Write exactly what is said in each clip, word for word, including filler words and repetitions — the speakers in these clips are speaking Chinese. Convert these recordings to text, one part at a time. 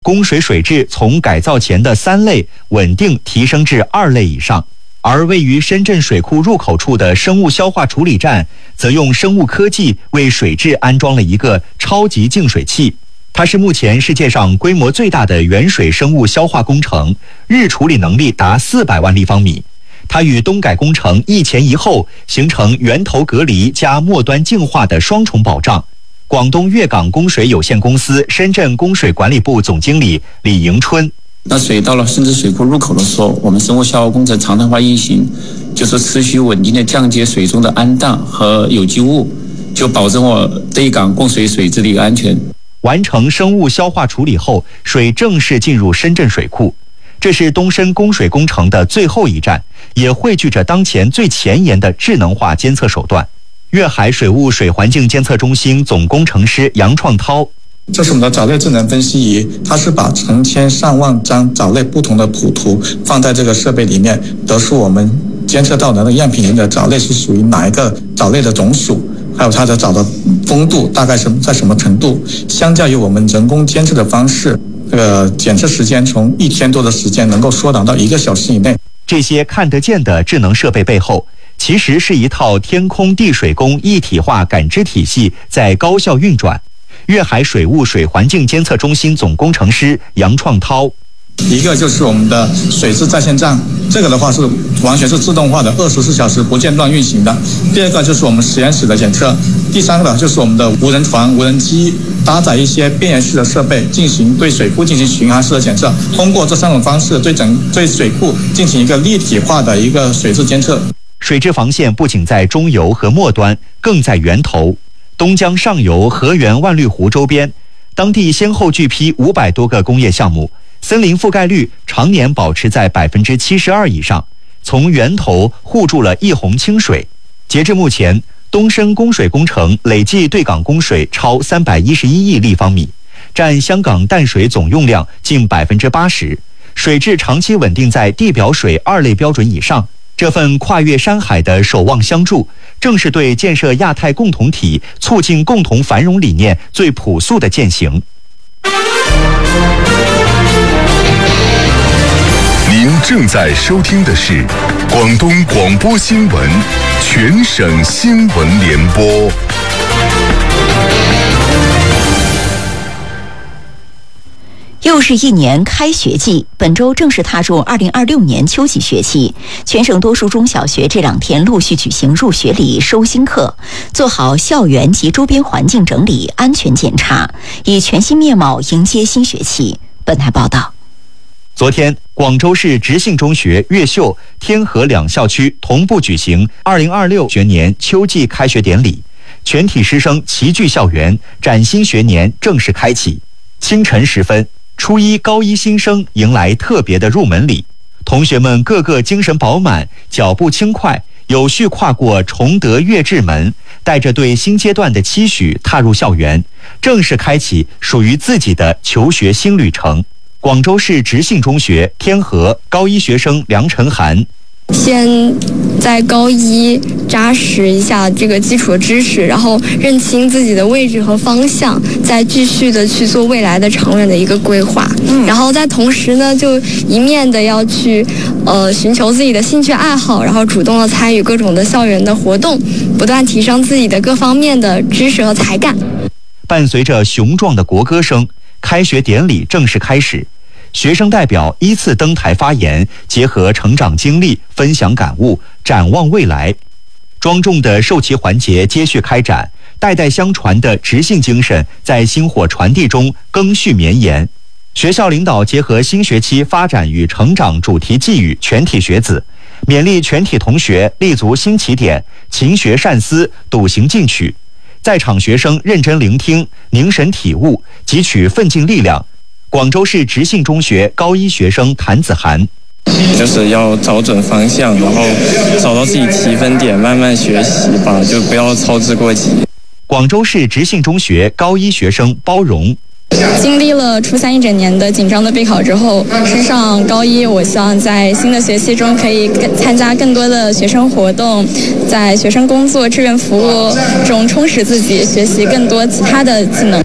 供水水质从改造前的三类稳定提升至二类以上。而位于深圳水库入口处的生物消化处理站，则用生物科技为水质安装了一个超级净水器。它是目前世界上规模最大的原水生物消化工程，日处理能力达四百万立方米。它与东改工程一前一后，形成源头隔离加末端净化的双重保障。广东粤港供水有限公司深圳供水管理部总经理李迎春。 那水到了深圳水库入口的时候，我们生物消化工程常态化运行，就是持续稳定的降解水中的氨氮和有机物，就保证我对港供水水质的一个安全。 完成生物消化处理后，水正式进入深圳水库。这是东深供水工程的最后一站，也汇聚着当前最前沿的智能化监测手段。粤海水务水环境监测中心总工程师杨创涛。 这是我们的藻类智能分析仪，它是把成千上万张藻类不同的谱图放在这个设备里面，得出我们监测到的那个样品里的藻类是属于哪一个藻类的种属，还有它的藻的丰度大概是在什么程度。相较于我们人工监测的方式，这个检测时间从一天多的时间能够缩短到一个小时以内。 这些看得见的智能设备背后，其实是一套天空地水工一体化感知体系在高效运转。粤海水务水环境监测中心总工程师杨创涛。 一个就是我们的水质在线站，这个的话是完全是自动化的，二十四小时不间断运行的。第二个就是我们实验室的检测，第三个就是我们的无人船、无人机搭载一些便携式的设备，进行对水库进行巡航式的检测。通过这三种方式，对整对水库进行一个立体化的一个水质监测。 水质防线不仅在中游和末端，更在源头。东江上游河源万绿湖周边，当地先后聚批五百多个工业项目，森林覆盖率常年保持在百分之七十二以上，从源头护住了一泓清水。截至目前，东深供水工程累计对港供水超三百一十一亿立方米，占香港淡水总用量近百分之八十，水质长期稳定在地表水二类标准以上。这份跨越山海的守望相助，正是对建设亚太共同体、促进共同繁荣理念最朴素的践行。 您正在收听的是广东广播新闻全省新闻联播。 又是一年开学季，本周正式踏入二零二六年秋季学期。全省多数中小学这两天陆续举行入学礼、收新课，做好校园及周边环境整理、安全检查，以全新面貌迎接新学期。本台报道。 昨天，广州市直信中学越秀、天河两校区同步举行二零二六学年秋季开学典礼，全体师生齐聚校园，崭新学年正式开启。清晨时分，初一高一新生迎来特别的入门礼，同学们个个精神饱满，脚步轻快，有序跨过崇德悦智门，带着对新阶段的期许踏入校园，正式开启属于自己的求学新旅程。广州市直信中学天河高一学生梁晨涵。 先在高一扎实一下这个基础的知识，然后认清自己的位置和方向，再继续的去做未来的长远的一个规划。嗯，然后在同时呢，就一面的要去呃寻求自己的兴趣爱好，然后主动的参与各种的校园的活动，不断提升自己的各方面的知识和才干。 伴随着雄壮的国歌声，开学典礼正式开始。学生代表依次登台发言，结合成长经历，分享感悟，展望未来。庄重的授旗环节接续开展，代代相传的直信精神在薪火传递中更续绵延。学校领导结合新学期发展与成长主题寄语全体学子，勉励全体同学立足新起点，勤学善思，笃行进取。在场学生认真聆听，凝神体悟，汲取奋进力量。广州市直信中学高一学生谭子涵， 就是要找准方向，然后找到自己提分点，慢慢学习吧，就不要操之过急。 广州市直信中学高一学生包容。 经历了初三一整年的紧张的备考之后，升上高一，我希望在新的学期中可以参加更多的学生活动，在学生工作、志愿服务中充实自己，学习更多其他的技能。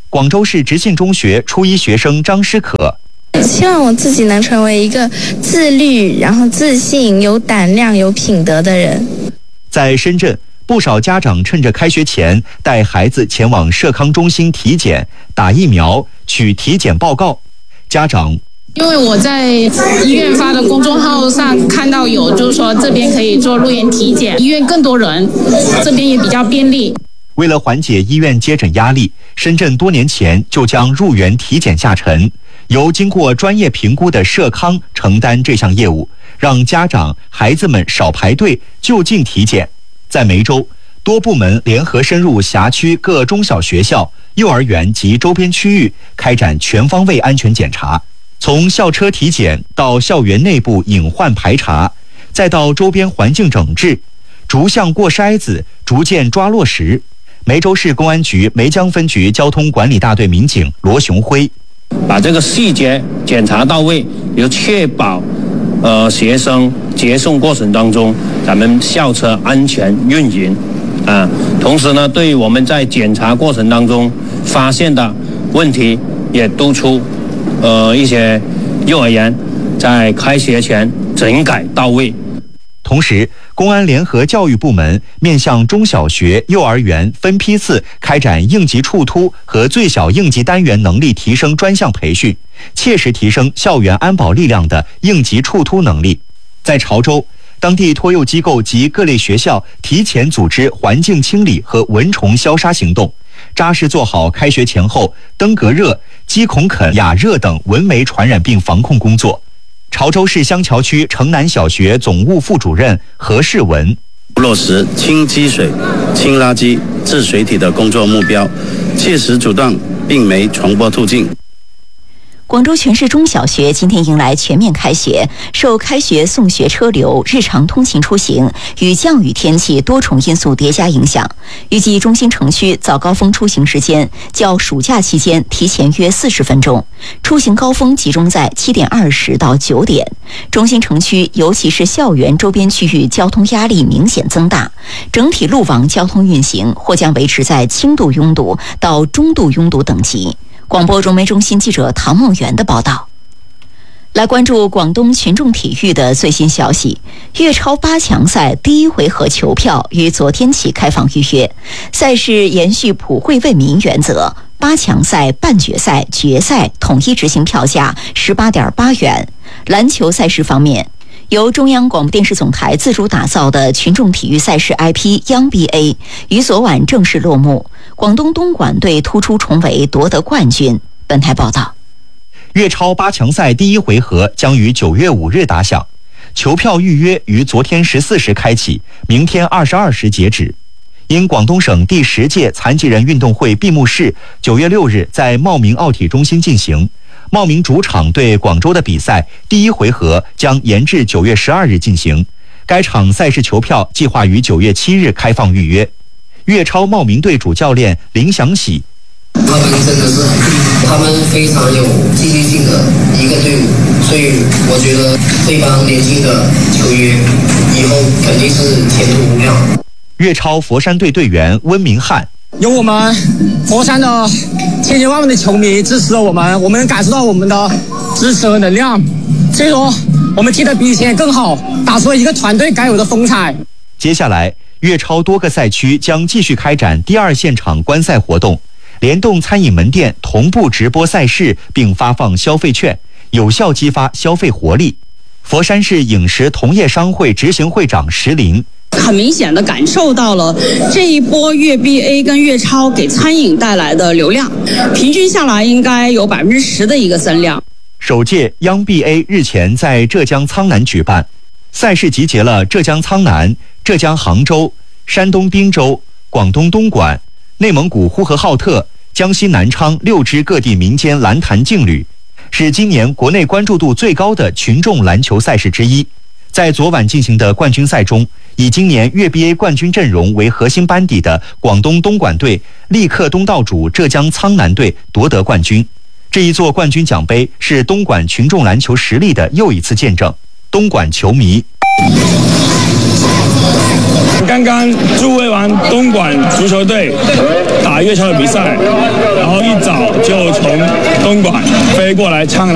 广州市直信中学初一学生张诗可。 希望我自己能成为一个自律、然后自信、有胆量、有品德的人。 在深圳，不少家长趁着开学前带孩子前往社康中心体检、打疫苗、取体检报告。家长因为我在医院发的公众号上看到有，就是说这边可以做入园体检，医院更多人，这边也比较便利。 为了缓解医院接诊压力，深圳多年前就将入园体检下沉，由经过专业评估的社康承担这项业务，让家长孩子们少排队就近体检。在梅州，多部门联合深入辖区各中小学校、幼儿园及周边区域，开展全方位安全检查，从校车体检到校园内部隐患排查，再到周边环境整治，逐项过筛子，逐渐抓落实。梅州市公安局梅江分局交通管理大队民警罗雄辉， 把这个细节检查到位，也就确保呃学生接送过程当中咱们校车安全运营啊。同时呢，对于我们在检查过程当中发现的问题，也督促呃一些幼儿园在开学前整改到位。 同时，公安联合教育部门面向中小学、幼儿园分批次开展应急处突和最小应急单元能力提升专项培训，切实提升校园安保力量的应急处突能力。在潮州，当地托幼机构及各类学校提前组织环境清理和蚊虫消杀行动，扎实做好开学前后登革热、鸡孔啃亚热等蚊媒传染病防控工作。潮州市香桥区城南小学总务副主任何世文， 落实清积水、清垃圾、治水体的工作目标，切实阻断病媒传播途径。 广州全市中小学今天迎来全面开学，受开学送学车流、日常通勤出行与降雨天气多重因素叠加影响，预计中心城区早高峰出行时间较暑假期间提前约四十分钟，出行高峰集中在七点二十到九点。中心城区尤其是校园周边区域交通压力明显增大，整体路网交通运行或将维持在轻度拥堵到中度拥堵等级。广播融媒中心记者唐梦圆的报道。来关注广东群众体育的最新消息，粤超八强赛第一回合球票于昨天起开放预约，赛事延续普惠为民原则，八强赛、半决赛、决赛统一执行票价十八点八元。篮球赛事方面，由中央广播电视总台自主打造的群众体育赛事 I P 央 B A 于昨晚正式落幕，广东东莞队突出重围夺得冠军。本台报道， 粤超八强赛第一回合将于九月五日打响，球票预约于昨天十四时开启，明天二十二时截止。因广东省第十届残疾人运动会闭幕式九月六日在茂名奥体中心进行，茂名主场对广州的比赛第一回合将延至九月十二日进行。该场赛事球票计划于九月七日开放预约。粤超茂名队主教练林祥喜， 他们真的是他们非常有积极性的一个队伍，所以我觉得这帮年轻的球员以后肯定是前途无量。 粤超佛山队队员温明翰， 有我们佛山的千千万万的球迷支持了我们，我们感受到我们的支持和能量，所以说我们踢得比以前更好，打出了一个团队该有的风采。 接下来，粤超多个赛区将继续开展第二现场观赛活动，联动餐饮门店同步直播赛事，并发放消费券，有效激发消费活力。佛山市饮食同业商会执行会长石林， 很明显的感受到了这一波粤 B A 跟粤超给餐饮带来的流量，平均下来应该有百分之十的一个增量。 首届央 B A 日前在浙江苍南举办，赛事集结了浙江苍南、浙江杭州、山东滨州、广东东莞、内蒙古呼和浩特、江西南昌六支各地民间篮坛劲旅，是今年国内关注度最高的群众篮球赛事之一。在昨晚进行的冠军赛中，以今年粤 B A 冠军阵容为核心班底的广东东莞队力克东道主浙江苍南队夺得冠军。这一座冠军奖杯是东莞群众篮球实力的又一次见证。东莞球迷。 刚刚助威完东莞足球队打粤超的比赛，然后一早就从东莞飞过来畅